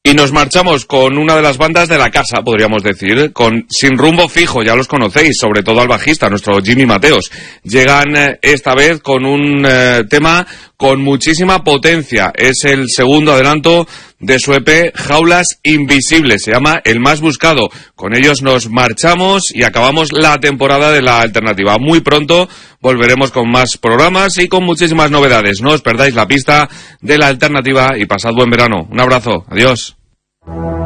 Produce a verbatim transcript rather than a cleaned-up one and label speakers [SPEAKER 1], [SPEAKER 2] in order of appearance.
[SPEAKER 1] Y nos marchamos con una de las bandas de la casa, podríamos decir, con Sin Rumbo Fijo, ya los conocéis, sobre todo al bajista, nuestro Jimmy Mateos. Llegan eh, esta vez con un eh, tema con muchísima potencia. Es el segundo adelanto de su E P Jaulas Invisibles, se llama El Más Buscado. Con ellos nos marchamos y acabamos la temporada de la alternativa. Muy pronto volveremos con más programas y con muchísimas novedades. No os perdáis la pista de la alternativa y pasad buen verano. Un abrazo, adiós.